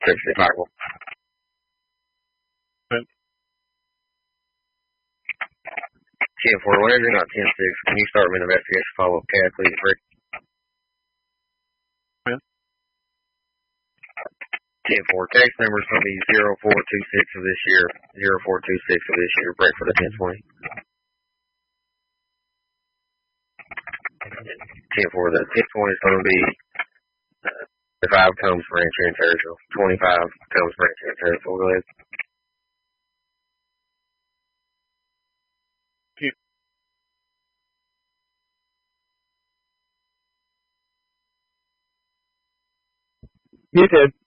Previously Pikeville. 10-4, whenever you're not 10-6, can you start with an investigation follow up CAD, please, Rick? 10-4, case number is going to be 0426 of this year, 0426 of this year, break for the 10-20. 10-4, the 10-20 is going to be 5 Combs Branch here in Taylorsville, 25 Combs Branch here in Taylorsville. Go ahead. You did.